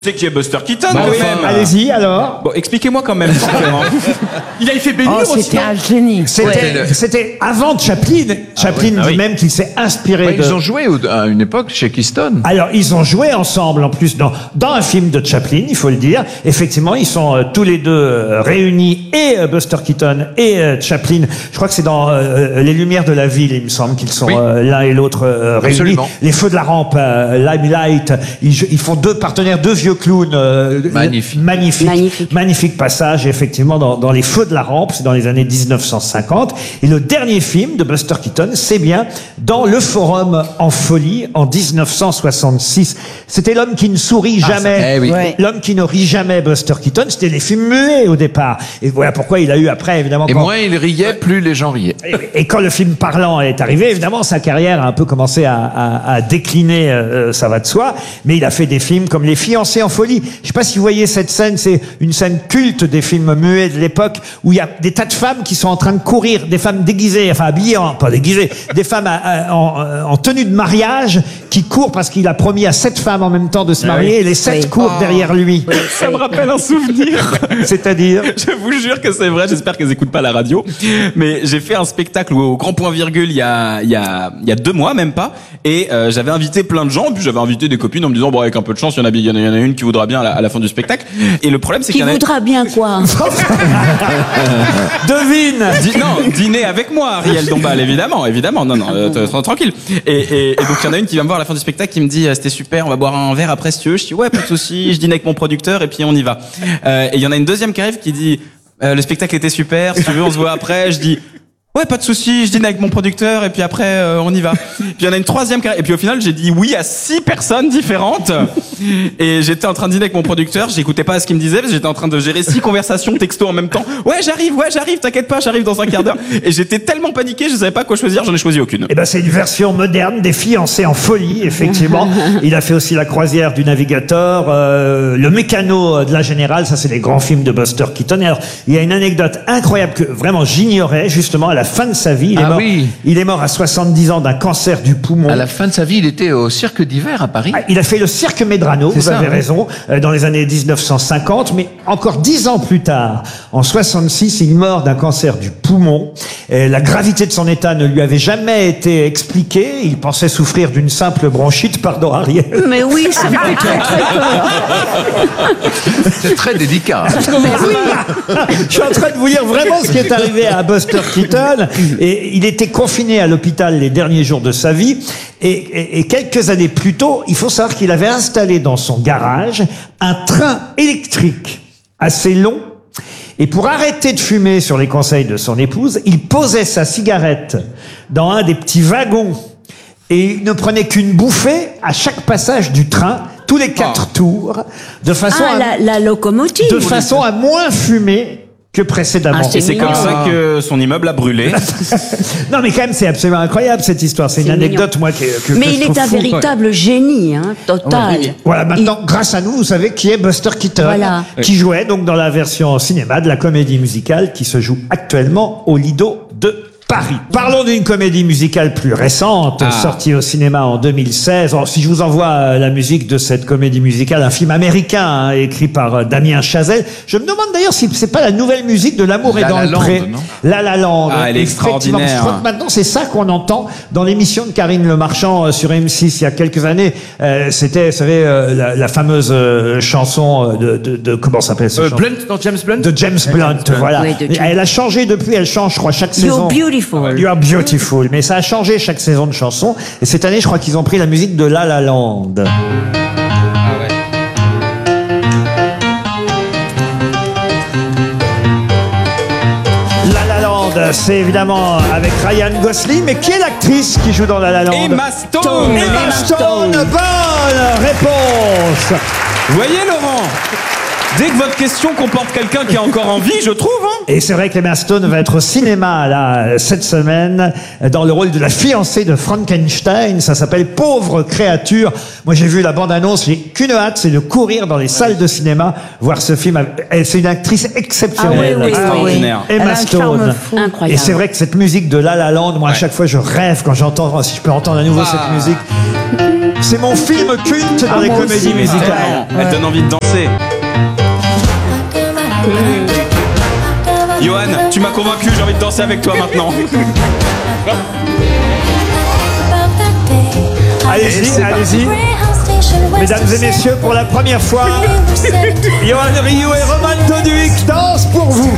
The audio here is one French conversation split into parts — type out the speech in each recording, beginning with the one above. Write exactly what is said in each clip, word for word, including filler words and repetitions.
C'est qui est Buster Keaton, bah quand oui. même. Allez-y, alors. Bon, expliquez-moi quand même. Il avait fait Bénure Oh, aussi. c'était un génie. C'était, Ouais. c'était avant Chaplin. Chaplin Ah dit oui. même qu'il s'est inspiré Ouais, de... ils ont joué au- à une époque chez Keystone. Alors, ils ont joué ensemble, en plus, dans, dans un film de Chaplin, il faut le dire. Effectivement, ils sont euh, tous les deux euh, réunis, et euh, Buster Keaton et euh, Chaplin. Je crois que c'est dans euh, Les Lumières de la Ville, il me semble, qu'ils sont Oui. euh, l'un et l'autre euh, réunis. Absolument. Les Feux de la Rampe, euh, Limelight, ils, ils font deux partenaires, deux vieux clowns. euh, Magnifique. Magnifique. Magnifique. Magnifique passage, effectivement, dans, dans Les Feux de la Rampe, c'est dans les années dix-neuf cent cinquante. Et le dernier film de Buster Keaton, c'est bien dans Le Forum en folie, en dix-neuf cent soixante-six. C'était L'homme qui ne sourit jamais. ça- eh oui. Ouais. L'homme qui ne rit jamais, Buster Keaton. C'était les films muets au départ. Et voilà pourquoi il a eu après, évidemment, Et quand- moins il riait, plus les gens riaient. et, et quand le film parlant est arrivé, évidemment, sa carrière a un peu commencé à, à, à décliner, euh, ça va de soi. Mais il a fait des films comme Les Fiancés en folie. Je sais pas si vous voyez cette scène, c'est une scène culte des films muets de l'époque, où il y a des tas de femmes qui sont en train de courir, des femmes déguisées, enfin habillées, en, pas déguisées, des femmes à- à- en, en tenue de mariage, qui courent parce qu'il a promis à sept femmes en même temps de se marier, et les sept Oui. courent derrière lui. Ça me rappelle un souvenir. C'est-à-dire... Je vous jure que c'est vrai, j'espère qu'elles écoutent pas la radio. Mais j'ai fait un spectacle au Grand Point Virgule il y a, il y a, il y a deux mois, même pas. Et euh, j'avais invité plein de gens, puis j'avais invité des copines en me disant, bon, avec un peu de chance, il y en a, il y en a, il y en a une qui voudra bien à la, à la fin du spectacle. Et le problème, c'est Qui qu'il y en a... voudra bien quoi? Devine. Di- non, dîner avec moi, Ariel Dombal, évidemment, évidemment. Non, non, euh, t- t- tranquille. Et, et, et donc il y en a une qui vient me voir à la fin du spectacle, qui me dit, euh, c'était super, on va boire un verre après si tu veux. Je dis ouais, pas de souci. Je dîne avec mon producteur et puis on y va. Euh, et il y en a une deuxième qui arrive qui dit, euh, le spectacle était super. Si tu veux, on se voit après. Je dis. Ouais, pas de souci, je dîne avec mon producteur et puis après euh, on y va. Puis il y en a une troisième qui arrive. Et puis au final, j'ai dit oui à six personnes différentes. Et j'étais en train de dîner avec mon producteur, j'écoutais pas ce qu'il me disait parce que j'étais en train de gérer six conversations texto en même temps. Ouais, j'arrive, ouais, j'arrive, t'inquiète pas, j'arrive dans un quart d'heure. Et j'étais tellement paniqué, je savais pas quoi choisir, j'en ai choisi aucune. Eh ben, c'est une version moderne des Fiancés en folie, effectivement. Il a fait aussi La croisière du navigateur, euh, Le mécano de la générale, ça c'est les grands films de Buster Keaton. Et alors, il y a une anecdote incroyable que vraiment j'ignorais, justement, à la fin de sa vie. Il est Ah mort, oui. il est mort à soixante-dix ans d'un cancer du poumon. À la fin de sa vie, il était au Cirque d'hiver à Paris. Ah, il a fait le cirque Medrano, vous ça, avez oui. raison, euh, dans les années dix-neuf cent cinquante, mais encore dix ans plus tard, en soixante-six, il meurt d'un cancer du poumon. Et la gravité de son état ne lui avait jamais été expliquée. Il pensait souffrir d'une simple bronchite, pardon Ariel. Mais oui, ça me fait très très peur. C'est très délicat. Je suis en train de vous lire vraiment ce qui est arrivé à Buster Keaton. Et il était confiné à l'hôpital les derniers jours de sa vie. Et, et- et quelques années plus tôt, il faut savoir qu'il avait installé dans son garage un train électrique assez long. Et pour arrêter de fumer sur les conseils de son épouse, il posait sa cigarette dans un des petits wagons. Et il ne prenait qu'une bouffée à chaque passage du train, tous les quatre tours, de façon Ah, à, la, la locomotive. de façon à moins fumer que précédemment. Ah, c'est Et c'est comme mignon. ça que son immeuble a brûlé. Non, mais quand même, c'est absolument incroyable cette histoire. C'est une C'est anecdote, moi, que, que Mais que il je est trouve un fou. véritable génie, hein, total. Voilà, maintenant, grâce à nous, vous savez qui est Buster Keaton, Voilà. qui jouait donc dans la version cinéma de la comédie musicale qui se joue actuellement au Lido de Paris. Parlons d'une comédie musicale plus récente, Ah. sortie au cinéma en deux mille seize. Alors, si je vous envoie euh, la musique de cette comédie musicale, un film américain hein, écrit par euh, Damien Chazelle, je me demande d'ailleurs si c'est pas la nouvelle musique de L'amour est La dans La le Land, pré. non La La Land. Ah, elle est Effectivement, extraordinaire. je crois que maintenant, c'est ça qu'on entend dans l'émission de Karine Le Marchand euh, sur M six il y a quelques années. Euh, C'était, vous savez, euh, la, la fameuse euh, chanson euh, de, de, de comment s'appelle ce Euh, chanson Blunt, dans James Blunt. de James Blunt, voilà. Oui, de Et James. elle a changé depuis, elle change, je crois, chaque saison. You're beautiful. You are beautiful. Mais ça a changé chaque saison de chanson. Et cette année, je crois qu'ils ont pris la musique de La La Land. La La Land, c'est évidemment avec Ryan Gosling. Mais qui est l'actrice qui joue dans La La Land? Emma Stone. Emma Stone. Bonne réponse. Vous voyez, Laurent, dès que votre question comporte quelqu'un qui est encore en vie, je trouve, hein. Et c'est vrai qu'Emma Stone va être au cinéma là cette semaine dans le rôle de la fiancée de Frankenstein. Ça s'appelle Pauvre créature. Moi j'ai vu la bande-annonce, j'ai qu'une hâte, c'est de courir dans les salles de cinéma voir ce film. Elle, c'est une actrice exceptionnelle. Ah oui, oui, extraordinaire. oui. Emma Elle a un Stone. charme fou. Incroyable. Et c'est vrai que cette musique de La La Land, moi à chaque fois je rêve quand j'entends, si je peux entendre à nouveau cette musique. C'est mon film culte dans Ah, les moi comédies aussi, mais musicales. Elle donne envie de danser. Johan, tu m'as convaincu, j'ai envie de danser avec toi maintenant. Allez-y, allez-y. Mesdames et messieurs, pour la première fois, Johan Rioux et Roman Doduic dansent pour vous.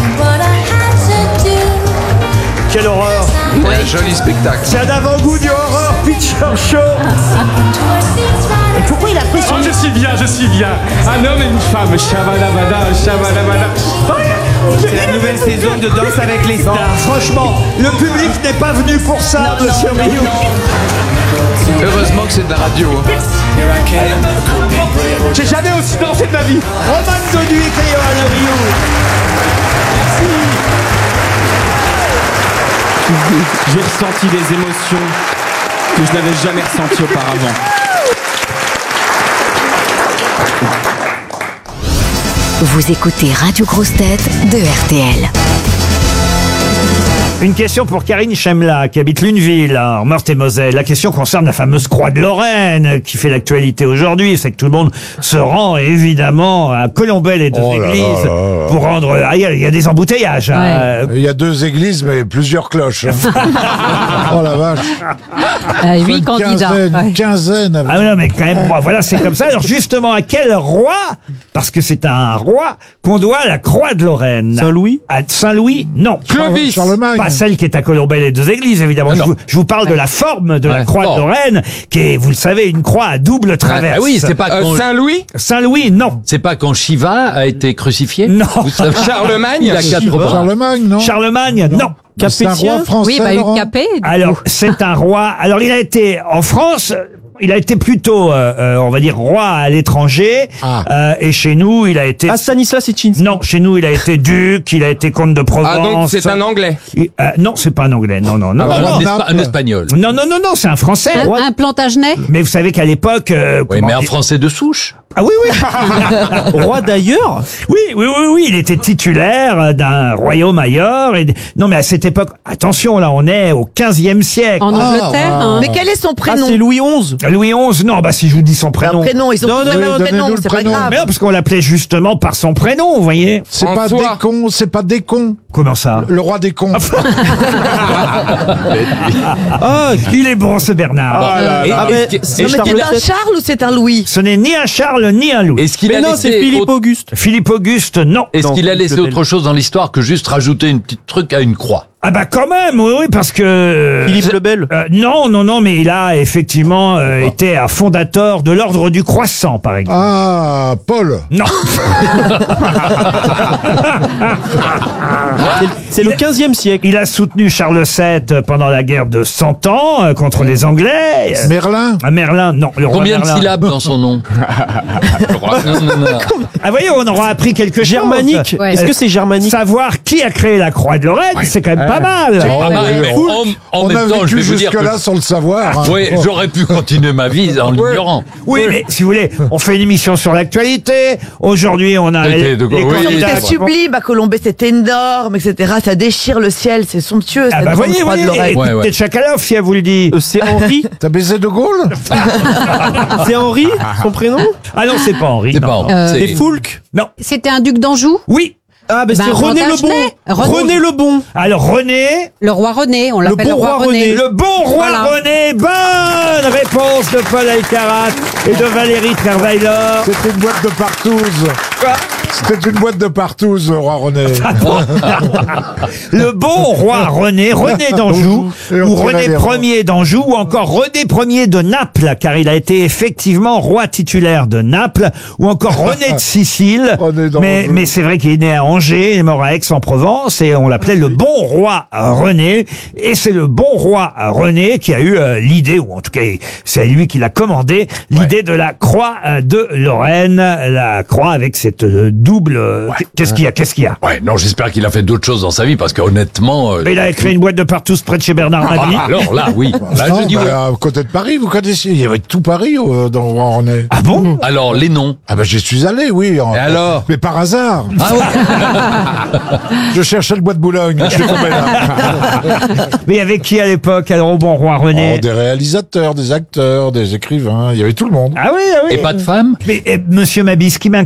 Quelle horreur! Un joli spectacle. C'est un avant-goût du Horror Picture Show. Pourquoi il a pris son... Oh, je suis bien, je suis bien. Un homme et une femme. Shabalabada, shabalabada. C'est la nouvelle saison de Danse avec les Non, stars. franchement, le public n'est pas venu pour ça, monsieur Rioux. Heureusement que c'est de la radio. J'ai jamais aussi dansé de ma vie. Roman Doduic et Johan Rioux. J'ai ressenti des émotions que je n'avais jamais ressenties auparavant. Vous écoutez Radio Grosse Tête de R T L. Une question pour Karine Chemla, qui habite Lunéville, en Meurthe-et-Moselle. La question concerne la fameuse Croix de Lorraine, qui fait l'actualité aujourd'hui. C'est que tout le monde se rend, évidemment, à Colombelles et deux Oh là là églises là là. pour rendre... Ah, il y a- il y a des embouteillages. hein. Euh, Il y a deux églises, mais plusieurs cloches. hein. Oh la vache. Euh, huit Une candidats. quinzaine, Ouais. une quinzaine. avec- Ah non, mais quand même, bon, voilà, c'est comme ça. Alors justement, à quel roi, parce que c'est à un roi, qu'on doit la Croix de Lorraine? Saint-Louis? À Saint-Louis, non. Clovis. Charlemagne. Pas celle qui est à Colombelles et deux églises, évidemment. Je vous, je vous parle de la forme de la Ouais, Croix de forme. Lorraine, qui est, vous le savez, une croix à double traverse. Ah oui, c'est pas quand, Saint-Louis? Saint-Louis, non. c'est pas quand Shiva a été crucifié. Non. Vous savez, Charlemagne? il a quatre bras. Charlemagne, non Charlemagne, non. C'est un roi Capétien? français. Oui, bah, Laurent eu Capet. du Alors, coup. c'est un roi. Alors, il a été en France. Il a été plutôt, euh, euh, on va dire, roi à l'étranger. Ah. Euh, et chez nous, il a été. Ah, Stanislas Hitchins. Non, chez nous, il a été duc. Il a été comte de Provence. Ah, donc c'est un Anglais. Il- euh, non, c'est pas un anglais. Non, non, non. Ah, non. bah, Un, Naples. Espa- un espagnol. Non, non, non, non, c'est un Français. Un, un Plantagenet. Mais vous savez qu'à l'époque. euh, Oui, comment- mais un Français de souche. Ah oui, oui. Roi d'ailleurs? Oui, oui, oui, oui, il était titulaire d'un royaume ailleurs. Et... Non, mais à cette époque, attention, là, on est au quinzième siècle. En Angleterre. hein. Mais quel est son Ah, prénom? c'est Louis onze. Louis onze, non, bah si je vous dis son Un prénom. prénom, ils ont Non, tous non, le oui, même donnez-nous prénom, le c'est pas prénom. grave. Mais non, parce qu'on l'appelait justement par son prénom, vous voyez. C'est pas François. des cons, c'est pas des cons. Comment ça? Le roi des cons. Ah, Il est bon, ce Bernard. Ah là et, là. ah, mais, Et- et Non, mais c'est Charles un sept. Charles ou c'est un Louis? Ce n'est ni un Charles ni un Louis. Est-ce qu'il Mais a non, laissé c'est Philippe autre- Auguste. Philippe Auguste, non. Est-ce Non, qu'il a Philippe laissé le Bel. autre chose dans l'histoire que juste rajouter une petite truc à une croix? Ah bah quand même, oui, oui, parce que... Philippe le Bel. Euh, non, non, non, mais il a effectivement euh, été un fondateur de l'ordre du croissant, par exemple. Ah, Paul. Non. C'est- C'est le quinzième siècle. Il a soutenu Charles sept pendant la guerre de Cent Ans euh, contre les Anglais. Euh, Merlin. Ah, Merlin, non. Le roi Combien de Merlin. syllabes dans son nom? Non, non, non. Ah, voyez, on aura appris quelque chose. Germanique. Ouais. Est-ce que c'est germanique? Savoir qui a créé la Croix de Lorraine, c'est quand même pas mal. Pas mal, oui, mais oui. en, en On a même temps, je vécu vais vous dire que jusque-là sans le savoir. hein. oui, Oh. j'aurais pu continuer ma vie en l'ignorant. Oui, mais si vous voulez, on fait une émission sur l'actualité. Aujourd'hui, on a C'était les, de- les oui, candidats. C'est sublime, à Colombey, c'est énorme, et cetera. Ça déchire le ciel, c'est somptueux. Ah cette bah grande voyez, croix de voyez, Lorraine. écoutez Ouais, ouais. Tchakalov, si elle vous le dit. Euh, C'est Henri. T'as baisé de Gaulle C'est Henri, son prénom? Ah non, c'est pas Henri. C'est non. pas Henri. Euh, C'est- Et Foulque. Non. C'était un duc d'Anjou. Oui. Ah, ben Ben, c'est René le Bon. Plantagenet. René. René le Bon. Alors René, Le roi René. On l'appelle bon le roi roi René. René. le bon roi Voilà. René. Bonne réponse de Paul Alcarat et de Valérie Trierweiler. C'était une boîte de partouze. C'était une boîte de partouze, roi René. Le bon roi René, René d'Anjou, Et on ou tirait René les rangs. Ier d'Anjou, ou encore René Ier de Naples, car il a été effectivement roi titulaire de Naples, ou encore René de Sicile. René d'Anjou. mais mais c'est vrai qu'il est né à Angers, il est mort à Aix-en-Provence, et on l'appelait le bon roi René. Et c'est le bon roi René qui a eu euh, l'idée, ou en tout cas c'est lui qui l'a commandé, l'idée de la croix euh, de Lorraine, la croix avec cette euh, double. euh, Qu'est-ce qu'il y a Qu'est-ce qu'il y a Ouais, non, j'espère qu'il a fait d'autres choses dans sa vie parce qu'honnêtement. euh, Mais il a créé une boîte de partout près de chez Bernard Mabie. ah, alors là, oui. Là, Non, je dis bah, ouais. à côté de Paris, vous connaissez, il y avait tout Paris euh, dans où on est. Ah bon Alors, les noms. Ah ben j'y suis allé, oui. en- Et alors Mais par hasard. Ah ouais. Je cherchais le bois de Boulogne. Je suis tombé là. Mais il y avait qui à l'époque, alors au bon roi René Oh, des réalisateurs, des acteurs, des écrivains. Il y avait tout le monde. Ah oui, ah oui. Et pas de femme? Mais eh, monsieur Mabie, ce qui m'inquiète,